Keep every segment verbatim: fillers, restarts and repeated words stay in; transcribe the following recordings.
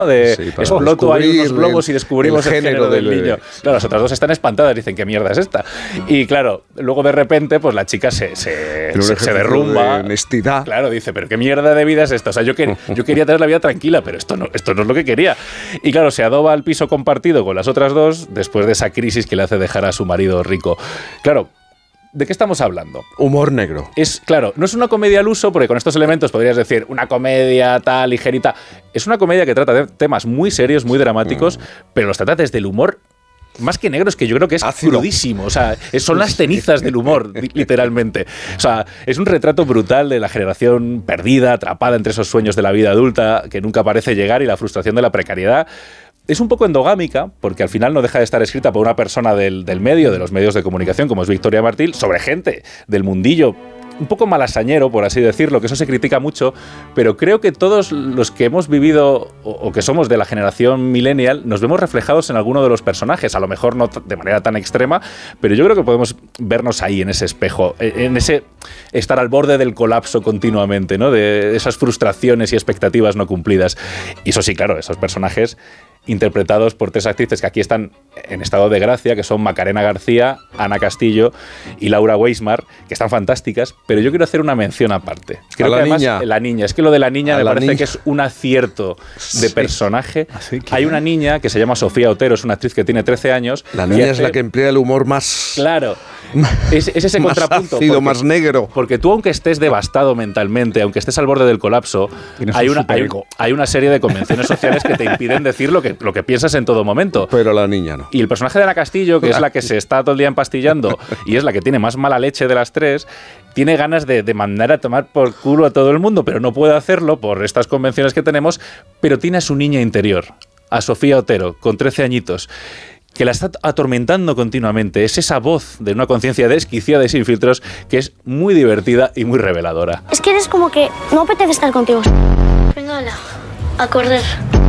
de sí, exploto ahí unos globos y descubrimos el, el género, género del, del niño. Claro, las otras dos están espantadas, dicen, ¿qué mierda es esta? Y claro, luego de repente, pues la chica se, se, se, se derrumba. De honestidad. Claro, dice, pero ¿qué mierda de vida es esta? O sea, yo, que, yo quería tener la vida tranquila, pero esto no, esto no es lo que quería. Y claro, se adoba al piso compartido con las otras dos después de esa crisis que le hace dejar a su marido rico. Claro, ¿de qué estamos hablando? Humor negro. Es, claro, no es una comedia al uso, porque con estos elementos podrías decir una comedia tal, ligerita. Es una comedia que trata de temas muy serios, muy dramáticos, mm. pero los trata desde el humor más que negro, es que yo creo que es Ácido. crudísimo. O sea, son las cenizas del humor, literalmente. O sea, es un retrato brutal de la generación perdida, atrapada entre esos sueños de la vida adulta, que nunca parece llegar, y la frustración de la precariedad. Es un poco endogámica, porque al final no deja de estar escrita por una persona del, del medio, de los medios de comunicación, como es Victoria Martín, sobre gente del mundillo, un poco malasañero, por así decirlo, que eso se critica mucho, pero creo que todos los que hemos vivido o, o que somos de la generación millennial nos vemos reflejados en alguno de los personajes, a lo mejor no de manera tan extrema, pero yo creo que podemos vernos ahí, en ese espejo, en ese estar al borde del colapso continuamente, ¿no? De esas frustraciones y expectativas no cumplidas. Y eso sí, claro, esos personajes interpretados por tres actrices que aquí están en estado de gracia, que son Macarena García, Ana Castillo y Laura Weismar, que están fantásticas, pero yo quiero hacer una mención aparte. Creo a la que además niña. la niña, es que lo de la niña a me la parece niña. que es un acierto de sí. personaje. Que... Hay una niña que se llama Sofía Otero, es una actriz que tiene trece años. La niña hace... es la que emplea el humor más... Claro. Es, es ese más contrapunto. Ácido, porque, más negro. Porque tú, aunque estés devastado mentalmente, aunque estés al borde del colapso, hay una, hay, hay una serie de convenciones sociales que te impiden decir lo que, lo que piensas en todo momento. Pero la niña no. Y el personaje de Ana Castillo, que es la que se está todo el día empastillando y es la que tiene más mala leche de las tres, tiene ganas de, de mandar a tomar por culo a todo el mundo, pero no puede hacerlo por estas convenciones que tenemos, pero tiene a su niña interior, a Sofía Otero, con trece añitos, que la está atormentando continuamente. Es esa voz de una conciencia desquiciada y sin filtros que es muy divertida y muy reveladora. Es que eres como que no apetece estar contigo. Venga, ala, a correr.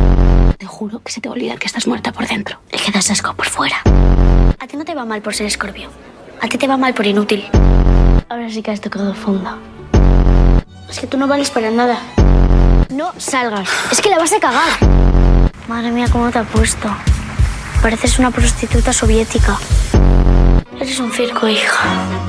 Te juro que se te olvida que estás muerta por dentro y que das asco por fuera. A ti no te va mal por ser escorpio. A ti te va mal por inútil. Ahora sí que has tocado fondo. Es que tú no vales para nada. No salgas. Es que la vas a cagar. Madre mía, cómo te ha puesto. Pareces una prostituta soviética. Eres un circo, hija.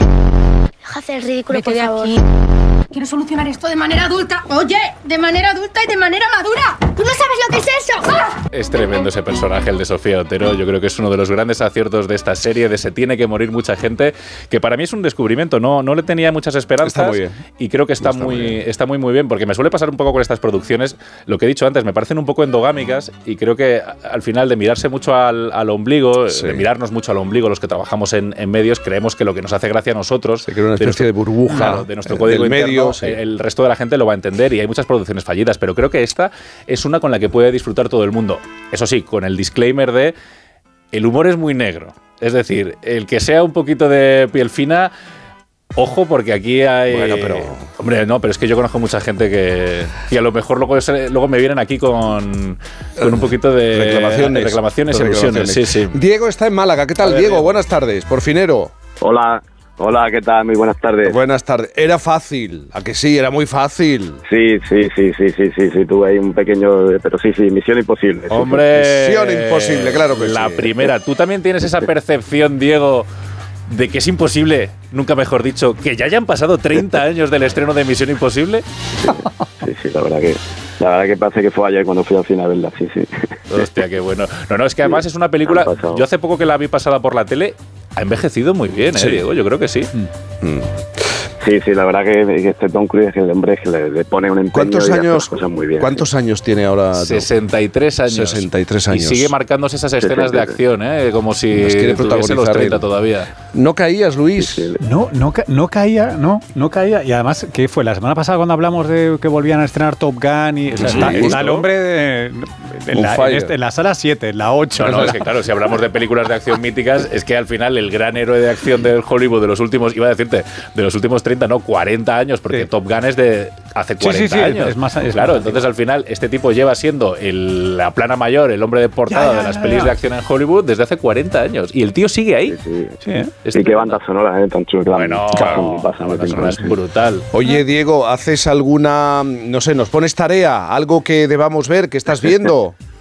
Deja hacer el ridículo, por favor. Aquí. Quiero solucionar esto de manera adulta. Oye, de manera adulta y de manera madura. ¡Tú no sabes lo que es eso! ¡Ah! Es tremendo ese personaje, el de Sofía Otero. Yo creo que es uno de los grandes aciertos de esta serie, de se tiene que morir mucha gente, que para mí es un descubrimiento. No, no le tenía muchas esperanzas. Está muy bien. Y creo que está, está, muy, muy está muy muy bien, porque me suele pasar un poco con estas producciones, lo que he dicho antes, me parecen un poco endogámicas, y creo que al final de mirarse mucho al, al ombligo, sí. de mirarnos mucho al ombligo los que trabajamos en, en medios, creemos que lo que nos hace gracia a nosotros, se crea una especie de, nuestro, de burbuja, claro, de nuestro código interno, medio, sí. el resto de la gente lo va a entender, y hay muchas producciones fallidas, pero creo que esta es una con la que puede disfrutar todo el mundo. Eso sí, con el disclaimer de el humor es muy negro. Es decir, el que sea un poquito de piel fina, ojo, porque aquí hay... Bueno, pero... Hombre, no, pero es que yo conozco mucha gente que... Y a lo mejor luego, luego me vienen aquí con, con un poquito de... Reclamaciones. Reclamaciones y alusiones. Sí, sí. Diego está en Málaga. ¿Qué tal, ver, Diego? Bien. Buenas tardes. Porfinero. Hola. Hola, ¿qué tal? Muy buenas tardes. Buenas tardes. Era fácil, ¿a que sí? Era muy fácil. Sí, sí, sí, sí, sí, sí, sí, tuve ahí un pequeño... Pero sí, sí, misión imposible. Sí, Hombre... sí. Misión imposible, claro que la sí. La primera. ¿Tú también tienes esa percepción, Diego, de que es imposible, nunca mejor dicho, que ya hayan pasado treinta años del estreno de Misión Imposible? Sí, sí, sí, la verdad que... La verdad que parece que fue ayer cuando fui al cine a verla, sí, sí. Hostia, qué bueno. No, no, es que además sí, es una película... Yo hace poco que la vi pasada por la tele, ha envejecido muy bien, ¿eh, sí. Diego? Yo creo que sí. Mm. Sí, sí, la verdad que, que este Tom Cruise, el hombre que le, le pone un empeño ¿Cuántos y hace años, las cosas muy bien. ¿Cuántos sí. años tiene ahora? sesenta y tres años. sesenta y tres años. Y sigue marcándose esas escenas de acción, ¿eh? Como si tuviese los treinta todavía. ¿No caías, Luis? Sí, sí. No, no, no caía, no, no caía. Y además, ¿qué fue? La semana pasada cuando hablamos de que volvían a estrenar Top Gun y... O sea, sí, está, está el hombre de, en, la, en, este, en la sala siete, en la ocho. No, no, ¿no? es que claro, si hablamos de películas de acción míticas, es que al final el gran héroe de acción del Hollywood de los últimos, iba a decirte, de los últimos treinta, no, cuarenta años, porque sí. Top Gun es de hace cuarenta sí, sí, sí, años. Es más, es claro, más entonces al final este tipo lleva siendo el, la plana mayor, el hombre de portada ya, ya, de las ya, pelis ya. de acción en Hollywood desde hace cuarenta años. Y el tío sigue ahí. Sí, sí. sí, ¿eh? Y qué banda sonora, ¿eh? Tan chula. Bueno, no, pasa, la sonora es brutal. Oye, Diego, ¿haces alguna, no sé, nos pones tarea? ¿Algo que debamos ver, que estás viendo?